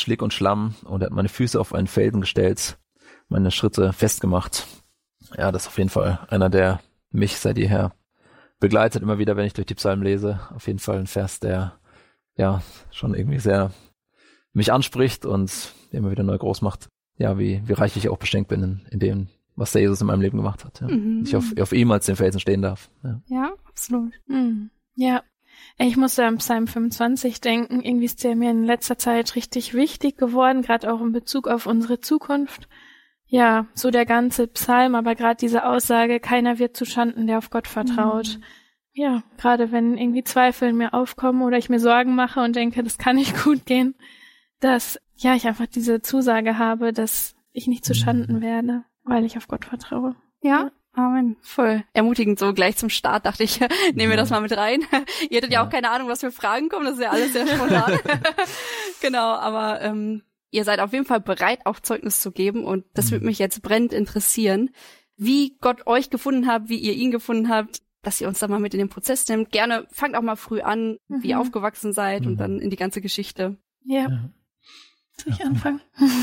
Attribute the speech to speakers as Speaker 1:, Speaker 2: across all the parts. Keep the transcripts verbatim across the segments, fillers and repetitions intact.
Speaker 1: Schlick und Schlamm und er hat meine Füße auf einen Felsen gestellt, meine Schritte festgemacht. Ja, das ist auf jeden Fall einer, der mich seit jeher begleitet, immer wieder, wenn ich durch die Psalmen lese. Auf jeden Fall ein Vers, der ja schon irgendwie sehr mich anspricht und immer wieder neu groß macht. Ja, wie, wie reich ich auch beschenkt bin in, in dem, was der Jesus in meinem Leben gemacht hat. Ja. Mhm. Ich auf, auf ihm als den Felsen stehen darf. Ja,
Speaker 2: ja absolut. Mhm. Ja, ich musste an Psalm fünfundzwanzig denken. Irgendwie ist der mir in letzter Zeit richtig wichtig geworden, gerade auch in Bezug auf unsere Zukunft. Ja, so der ganze Psalm, aber gerade diese Aussage, keiner wird zu Schanden, der auf Gott vertraut. Mhm. Ja, gerade wenn irgendwie Zweifel in mir aufkommen oder ich mir Sorgen mache und denke, das kann nicht gut gehen, dass ja ich einfach diese Zusage habe, dass ich nicht zu Schanden werde, weil ich auf Gott vertraue.
Speaker 3: Ja, Amen. Voll ermutigend so gleich zum Start, dachte ich, nehmen wir das mal mit rein. Ihr hättet ja. ja auch keine Ahnung, was für Fragen kommen, das ist ja alles sehr spontan. Genau, aber ähm, ihr seid auf jeden Fall bereit, auch Zeugnis zu geben und das würde mich jetzt brennend interessieren, wie Gott euch gefunden hat, wie ihr ihn gefunden habt, dass ihr uns da mal mit in den Prozess nimmt. Gerne fangt auch mal früh an, mhm. wie ihr aufgewachsen seid mhm. und dann in die ganze Geschichte.
Speaker 2: Ja. ja. Soll ich ja. anfangen?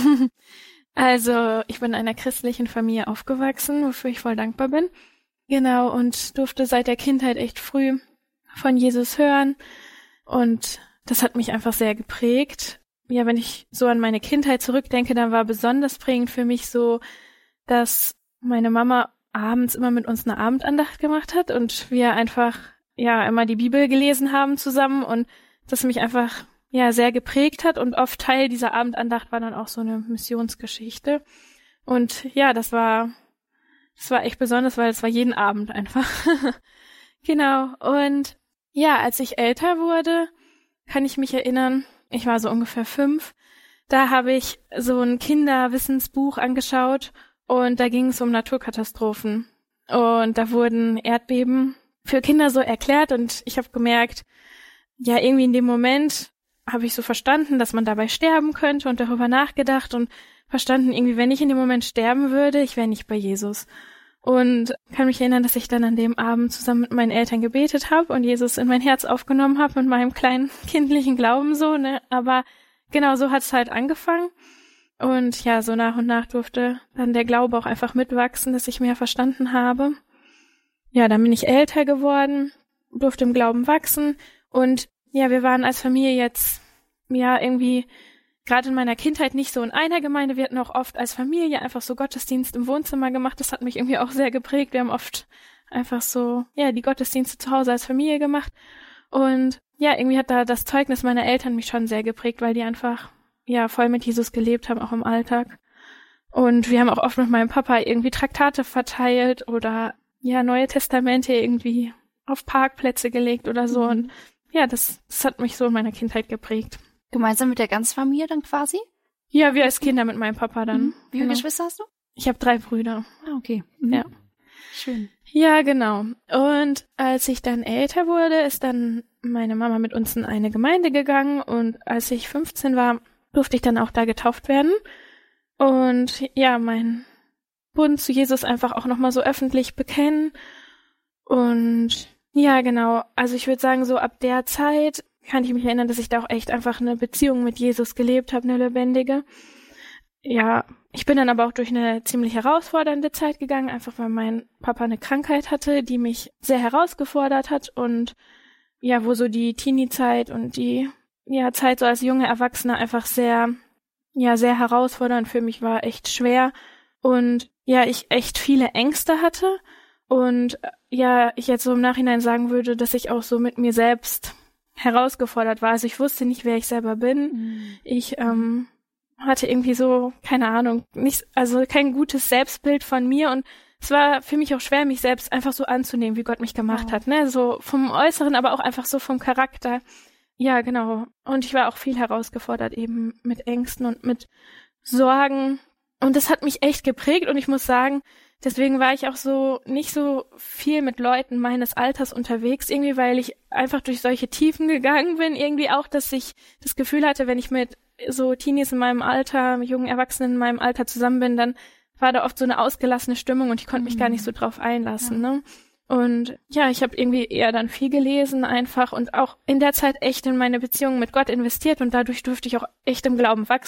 Speaker 2: Also, ich bin in einer christlichen Familie aufgewachsen, wofür ich voll dankbar bin. Genau, und durfte seit der Kindheit echt früh von Jesus hören und das hat mich einfach sehr geprägt. Ja, wenn ich so an meine Kindheit zurückdenke, dann war besonders prägend für mich so, dass meine Mama abends immer mit uns eine Abendandacht gemacht hat und wir einfach, ja, immer die Bibel gelesen haben zusammen und das mich einfach, ja, sehr geprägt hat und oft Teil dieser Abendandacht war dann auch so eine Missionsgeschichte und ja, das war, das war echt besonders, weil es war jeden Abend einfach. Genau, und ja, als ich älter wurde, kann ich mich erinnern, ich war so ungefähr fünf, da habe ich so ein Kinderwissensbuch angeschaut und da ging es um Naturkatastrophen und da wurden Erdbeben für Kinder so erklärt und ich habe gemerkt, ja, irgendwie in dem Moment habe ich so verstanden, dass man dabei sterben könnte und darüber nachgedacht und verstanden, irgendwie, wenn ich in dem Moment sterben würde, ich wäre nicht bei Jesus. Und kann mich erinnern, dass ich dann an dem Abend zusammen mit meinen Eltern gebetet habe und Jesus in mein Herz aufgenommen habe mit meinem kleinen kindlichen Glauben so, ne? Aber genau so hat es halt angefangen. Und ja, so nach und nach durfte dann der Glaube auch einfach mitwachsen, dass ich mehr verstanden habe. Ja, dann bin ich älter geworden, durfte im Glauben wachsen und ja, wir waren als Familie jetzt ja irgendwie gerade in meiner Kindheit nicht so in einer Gemeinde. Wir hatten auch oft als Familie einfach so Gottesdienst im Wohnzimmer gemacht. Das hat mich irgendwie auch sehr geprägt. Wir haben oft einfach so, ja, die Gottesdienste zu Hause als Familie gemacht. Und ja, irgendwie hat da das Zeugnis meiner Eltern mich schon sehr geprägt, weil die einfach, ja, voll mit Jesus gelebt haben, auch im Alltag. Und wir haben auch oft mit meinem Papa irgendwie Traktate verteilt oder, ja, Neue Testamente irgendwie auf Parkplätze gelegt oder so. Und ja, das, das hat mich so in meiner Kindheit geprägt.
Speaker 3: Gemeinsam mit der ganzen Familie dann quasi?
Speaker 2: Ja, wir als Kinder mit meinem Papa dann.
Speaker 3: Mhm. Wie viele genau. Geschwister hast du?
Speaker 2: Ich habe drei Brüder.
Speaker 3: Ah, okay. Mhm.
Speaker 2: Ja.
Speaker 3: Schön.
Speaker 2: Ja, genau. Und als ich dann älter wurde, ist dann meine Mama mit uns in eine Gemeinde gegangen und als ich fünfzehn war, durfte ich dann auch da getauft werden. Und ja, mein Bund zu Jesus einfach auch nochmal so öffentlich bekennen. Und ja, genau. Also ich würde sagen, so ab der Zeit kann ich mich erinnern, dass ich da auch echt einfach eine Beziehung mit Jesus gelebt habe, eine lebendige. Ja, ich bin dann aber auch durch eine ziemlich herausfordernde Zeit gegangen, einfach weil mein Papa eine Krankheit hatte, die mich sehr herausgefordert hat und ja, wo so die Teenie-Zeit und die ja Zeit so als junge Erwachsene einfach sehr, ja, sehr herausfordernd für mich war, echt schwer und ja, ich echt viele Ängste hatte und ja, ich jetzt so im Nachhinein sagen würde, dass ich auch so mit mir selbst herausgefordert war. Also ich wusste nicht, wer ich selber bin. Mhm. Ich ähm, hatte irgendwie so, keine Ahnung, nicht, also kein gutes Selbstbild von mir und es war für mich auch schwer, mich selbst einfach so anzunehmen, wie Gott mich gemacht oh. hat, ne? So vom Äußeren, aber auch einfach so vom Charakter. Ja, genau. Und ich war auch viel herausgefordert eben mit Ängsten und mit Sorgen. Und das hat mich echt geprägt und ich muss sagen, deswegen war ich auch so nicht so viel mit Leuten meines Alters unterwegs, irgendwie, weil ich einfach durch solche Tiefen gegangen bin, irgendwie auch, dass ich das Gefühl hatte, wenn ich mit so Teenies in meinem Alter, mit jungen Erwachsenen in meinem Alter zusammen bin, dann war da oft so eine ausgelassene Stimmung und ich konnte mich mhm. gar nicht so drauf einlassen, ja. ne? Und ja, ich habe irgendwie eher dann viel gelesen einfach und auch in der Zeit echt in meine Beziehung mit Gott investiert und dadurch durfte ich auch echt im Glauben wachsen.